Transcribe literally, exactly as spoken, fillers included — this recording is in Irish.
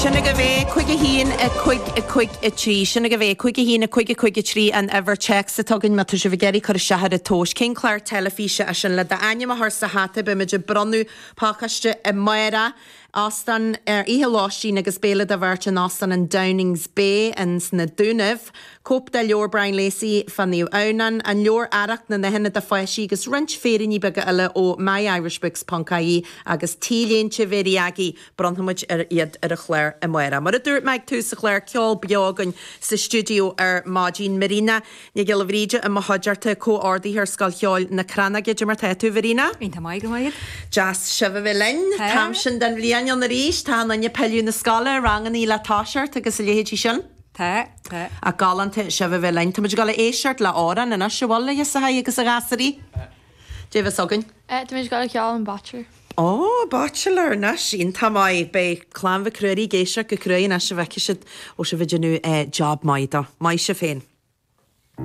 Sinna go bhéh chuig a hín a chuig a chuig a trí, sinna go bhéh chuig a hín a chuig a chuig a trí an ever check sa tugann me tu sé bhgéirí chu seaad a tóis. Cén Claire telefíse a sin le de aine a thsa hata be meidir bronú páchaiste i Maira Astan ar ihe láistín agus béle a bhirt an Astan an Downings Bay an sna dúnamh, cóp de leor Brian Lacey fan níú ánan an leor arach na henne de foiisí agus rint férin í bega eile ó My Irish Books Pancaí agus tíléonte veriagi bronhamid ar iad ar a chléir i Maira. Mar a dúirt meid tú sa chléir ceol beagan sa studio ar Mágin Marina ní gil bhríide a mahajarta có-ordaí ar scal cheol na Cranagid mar tú Verina. Inta mai go mai. Jas sibh bhlein, tam sin den bblian an ríis tá na peú na scala rangan í le táisiart agus a léhétí sin. Tá, tá. A galanta sibh bhlein, tá gal éisiart le áran na sibhla is a ha agus a gasarí. Déh sogan? Eh, Tá gal ceall an bachelor. Ó, bachelor na sin tá mai be chlán bh cruirí géisiach go cruí na se bheice ó se bhidirú job maida, mai se féin.